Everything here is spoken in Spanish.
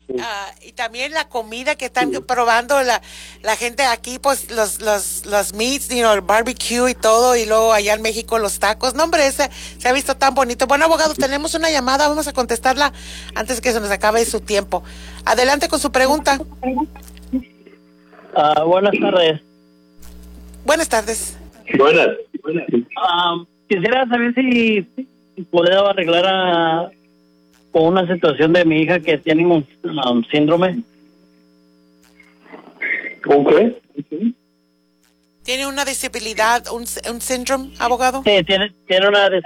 Y también la comida que están probando la gente aquí, pues los meats, el barbecue y todo, y luego allá en México los tacos. No, hombre, ese se ha visto tan bonito. Bueno, abogado, tenemos una llamada, vamos a contestarla antes que se nos acabe su tiempo. Adelante con su pregunta. Buenas tardes. Buenas tardes. Buenas. Quisiera saber si puedo arreglar con una situación de mi hija que tiene un síndrome. ¿Con qué? ¿Tiene una disabilidad, un síndrome, abogado? Sí, tiene una